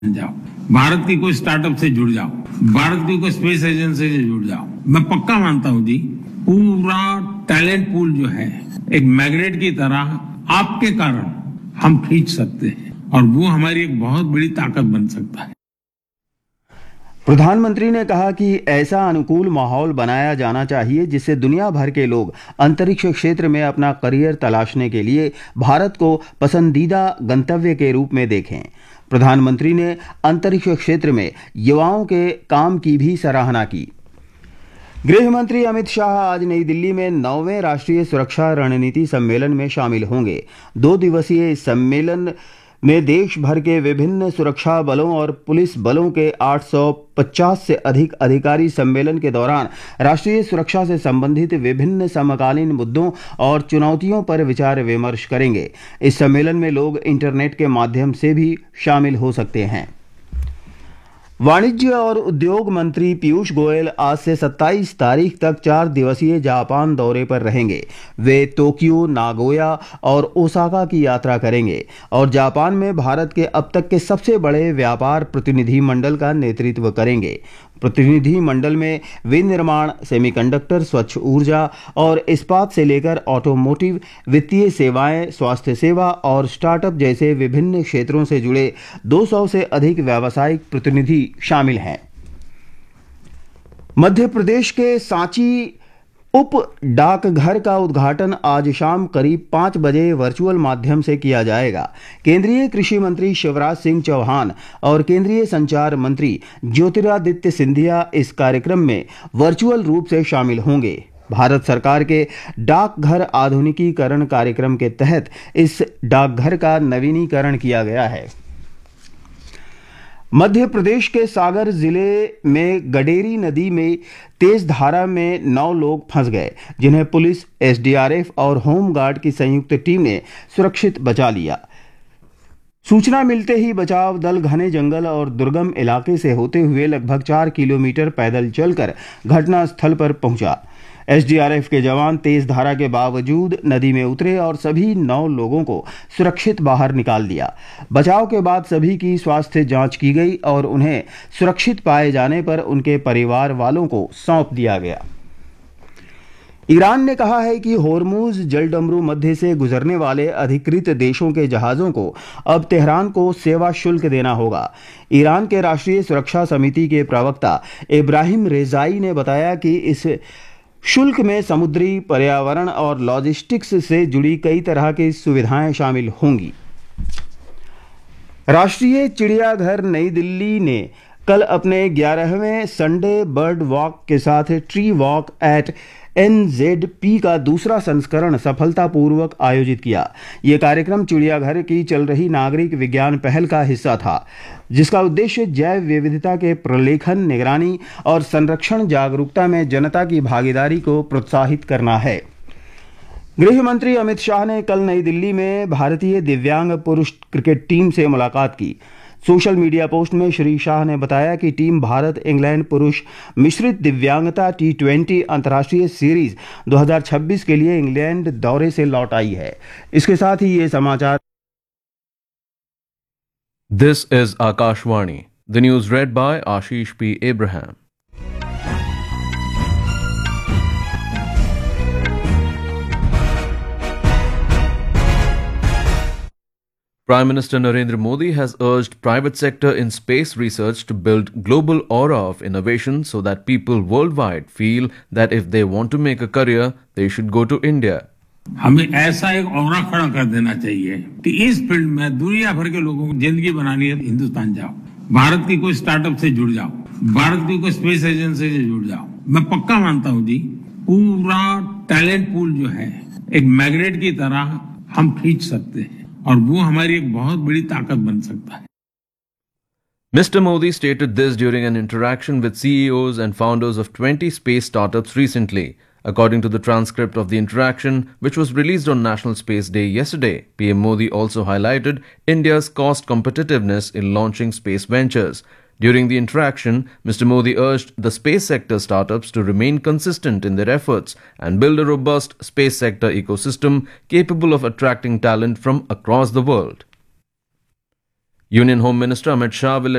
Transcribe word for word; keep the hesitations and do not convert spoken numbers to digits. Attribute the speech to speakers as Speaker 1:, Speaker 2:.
Speaker 1: जाओ, भारत की कोई स्टार्टअप से जुड़ जाओ, भारत की कोई स्पेस एजेंसी से जुड़ जाओ। मैं पक्का मानता हूं जी, पूरा टैलेंट पूल जो है एक मैग्नेट की तरह आपके कारण हम खींच सकते हैं और वो हमारी एक बहुत बड़ी ताकत बन सकता है।
Speaker 2: प्रधानमंत्री ने कहा कि ऐसा अनुकूल माहौल बनाया जाना चाहिए जिससे दुनिया भर के लोग अंतरिक्ष क्षेत्र में अपना करियर तलाशने के लिए भारत को पसंदीदा गंतव्य के रूप में देखें। प्रधानमंत्री ने अंतरिक्ष क्षेत्र में युवाओं के काम की भी सराहना की। गृह मंत्री अमित शाह आज नई दिल्ली में नौवें राष्ट्रीय सुरक्षा रणनीति सम्मेलन में शामिल होंगे। दो दिवसीय इस सम्मेलन में देश भर के विभिन्न सुरक्षा बलों और पुलिस बलों के आठ सौ पचास से अधिक अधिकारी सम्मेलन के दौरान राष्ट्रीय सुरक्षा से संबंधित विभिन्न समकालीन मुद्दों और चुनौतियों पर विचार विमर्श करेंगे। इस सम्मेलन में लोग इंटरनेट के माध्यम से भी शामिल हो सकते हैं। वाणिज्य और उद्योग मंत्री पीयूष गोयल आज से सत्ताईस तारीख तक चार दिवसीय जापान दौरे पर रहेंगे। वे टोक्यो, नागोया और ओसाका की यात्रा करेंगे और जापान में भारत के अब तक के सबसे बड़े व्यापार प्रतिनिधि मंडल का नेतृत्व करेंगे। प्रतिनिधि मंडल में विनिर्माण, सेमीकंडक्टर, स्वच्छ ऊर्जा और इस्पात से लेकर ऑटोमोटिव, वित्तीय सेवाएं, स्वास्थ्य सेवा और स्टार्टअप जैसे विभिन्न क्षेत्रों से जुड़े दो सौ से अधिक व्यावसायिक प्रतिनिधि शामिल हैं। मध्य प्रदेश के सांची उप डाकघर का उद्घाटन आज शाम करीब पाँच बजे वर्चुअल माध्यम से किया जाएगा। केंद्रीय कृषि मंत्री शिवराज सिंह चौहान और केंद्रीय संचार मंत्री ज्योतिरादित्य सिंधिया इस कार्यक्रम में वर्चुअल रूप से शामिल होंगे। भारत सरकार के डाकघर आधुनिकीकरण कार्यक्रम के तहत इस डाकघर का नवीनीकरण किया गया है। मध्य प्रदेश के सागर जिले में गडेरी नदी में तेज धारा में नौ लोग फंस गए, जिन्हें पुलिस, एसडीआरएफ और होमगार्ड की संयुक्त टीम ने सुरक्षित बचा लिया। सूचना मिलते ही बचाव दल घने जंगल और दुर्गम इलाके से होते हुए लगभग चार किलोमीटर पैदल चलकर घटनास्थल पर पहुंचा। एसडीआरएफ के जवान तेज धारा के बावजूद नदी में उतरे और सभी नौ लोगों को सुरक्षित बाहर निकाल दिया। बचाव के बाद सभी की स्वास्थ्य जांच की गई और उन्हें सुरक्षित पाए जाने पर उनके परिवार वालों को सौंप दिया गया। ईरान ने कहा है कि होर्मुज जलडमरू मध्य से गुजरने वाले अधिकृत देशों के जहाजों को अब तेहरान को सेवा शुल्क देना होगा। ईरान के राष्ट्रीय सुरक्षा समिति के प्रवक्ता इब्राहिम रेजाई ने बताया कि इस शुल्क में समुद्री, पर्यावरण और लॉजिस्टिक्स से जुड़ी कई तरह की सुविधाएं शामिल होंगी। राष्ट्रीय चिड़ियाघर नई दिल्ली ने कल अपने ग्यारहवें संडे बर्ड वॉक के साथ ट्री वॉक एट एनजेडपी का दूसरा संस्करण सफलतापूर्वक आयोजित किया। यह कार्यक्रम चिड़ियाघर की चल रही नागरिक विज्ञान पहल का हिस्सा था, जिसका उद्देश्य जैव विविधता के प्रलेखन, निगरानी और संरक्षण जागरूकता में जनता की भागीदारी को प्रोत्साहित करना है। गृह मंत्री अमित शाह ने कल नई दिल्ली में भारतीय दिव्यांग पुरुष क्रिकेट टीम से मुलाकात की। सोशल मीडिया पोस्ट में श्री शाह ने बताया कि टीम भारत इंग्लैंड पुरुष मिश्रित दिव्यांगता टी ट्वेंटी अंतर्राष्ट्रीय सीरीज दो हज़ार छब्बीस के लिए इंग्लैंड दौरे से लौट आई है। इसके साथ ही ये समाचार।
Speaker 3: This is Akashvani, the news red bye Ashish P Abraham. Prime Minister Narendra Modi has urged private sector in space research to build global aura of innovation so that people worldwide feel that if they want to make a career, they should go to India.
Speaker 1: हमें ऐसा एक aura खड़ा कर देना चाहिए कि इस field में दुनिया भर के लोगों को जिंदगी बनानी है, हिंदुस्तान जाओ, भारत की कोई स्टार्टअप से जुड़ जाओ, भारत की कोई स्पेस एजेंसी से जुड़ जाओ। मैं पक्का मानता हूं जी, पूरा टैलेंट पूल जो है एक मैग्नेट की तरह हम खींच सकते हैं और वो हमारी एक बहुत बड़ी ताकत बन सकता है।
Speaker 3: Mister Modi stated this during an interaction with C E Os and founders of twenty space startups recently. According to the transcript of the interaction, which was released on National Space Day yesterday, P M Modi also highlighted India's cost competitiveness in launching space ventures. During the interaction, Mister Modi urged the space sector startups to remain consistent in their efforts and build a robust space sector ecosystem capable of attracting talent from across the world. Union Home Minister Amit Shah will